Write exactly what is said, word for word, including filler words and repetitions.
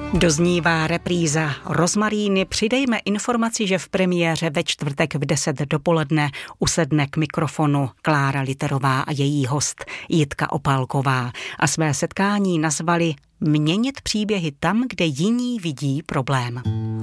Doznívá repríza Rozmaríny. Přidejme informaci, že v premiéře ve čtvrtek v deset dopoledne usedne k mikrofonu Klára Literová a její host Jitka Opálková a své setkání nazvali Měnit příběhy tam, kde jiní vidí problém.